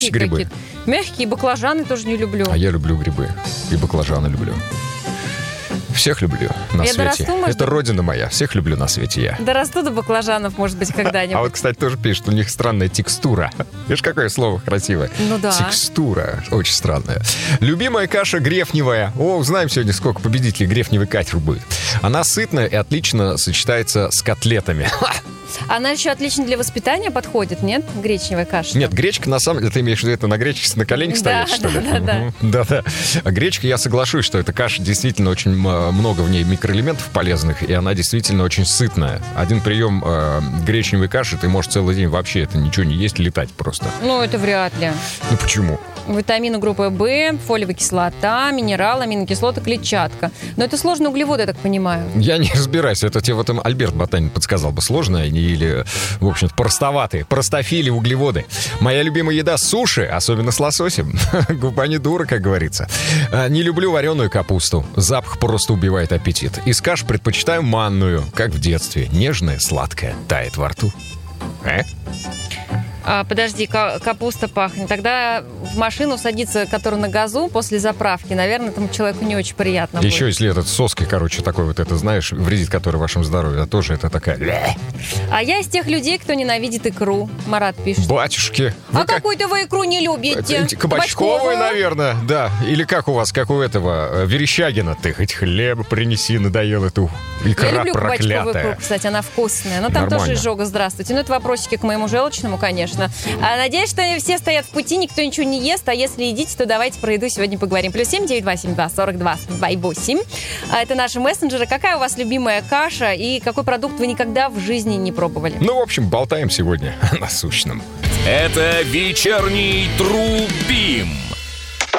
мягкие какие-то. Мягкие, баклажаны тоже не люблю. А я люблю грибы. И баклажаны люблю. Всех люблю на свете. Дорасту, может Это быть? родина моя. Всех люблю на свете я. Дорасту до баклажанов, может быть, когда-нибудь. А вот, кстати, тоже пишут, у них странная текстура. Видишь, какое слово красивое? Ну да. Текстура. Очень странная. Любимая каша грефневая. О, узнаем сегодня, сколько победителей грефневой каши будет. Она сытная и отлично сочетается с котлетами. Она еще отлично для воспитания подходит, нет? Гречневая каша. Нет, гречка, на самом деле, ты имеешь в виду, это на гречке на коленях Да, стоит, что ли? да. Да-да. А гречка, я соглашусь, что эта каша действительно очень много в ней микроэлементов полезных, и она действительно очень сытная. Один прием гречневой каши, ты можешь целый день вообще это ничего не есть, летать просто. Ну, это вряд ли. Ну, почему? Витамины группы В, фолиевая кислота, минералы, аминокислоты, клетчатка. Но это сложные углеводы, я так понимаю. Я не разбираюсь, это тебе вот Альберт Ботанин подсказал бы, сложно или, в общем-то, простоватые, простофили, углеводы. Моя любимая еда — суши, особенно с лососем. Губа не дура, как говорится. Не люблю вареную капусту, запах просто убивает аппетит. Из каш предпочитаю манную, как в детстве, нежная, сладкая, тает во рту. Подожди, капуста пахнет. Тогда в машину садиться, которая на газу, после заправки, наверное, этому человеку не очень приятно будет. Еще если этот соской, короче, такой вот, это, знаешь, вредит, который вашему здоровью, а тоже это такая... А я из тех людей, кто ненавидит икру. Марат пишет. Батюшки. Какую-то вы икру не любите? Кабачковую, наверное, да. Или как у вас, как у этого Верещагина. Ты хоть хлеба принеси, надоел эту икра Я люблю кабачковую проклятая. икру, кстати, она вкусная. Но там Нормально. тоже изжога, здравствуйте. Ну, это вопросики к моему желчному, конечно. Надеюсь, что все стоят в пути, никто ничего не ест. А если едите, то давайте про еду сегодня поговорим. +7 928 42 228. Это наши мессенджеры. Какая у вас любимая каша и какой продукт вы никогда в жизни не пробовали? Ну, в общем, болтаем сегодня о насущном. Это вечерний Тру